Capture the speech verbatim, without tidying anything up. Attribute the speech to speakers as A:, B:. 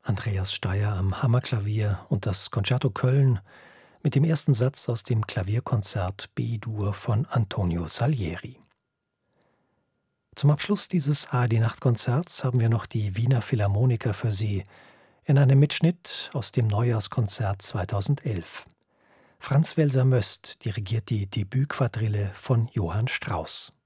A: Andreas Steier am Hammerklavier und das Concerto Köln mit dem ersten Satz aus dem Klavierkonzert B-Dur von Antonio Salieri. Zum Abschluss dieses A R D-Nachtkonzerts haben wir noch die Wiener Philharmoniker für Sie in einem Mitschnitt aus dem Neujahrskonzert zweitausendelf. Franz Welser-Möst dirigiert die Debütquadrille von Johann Strauss.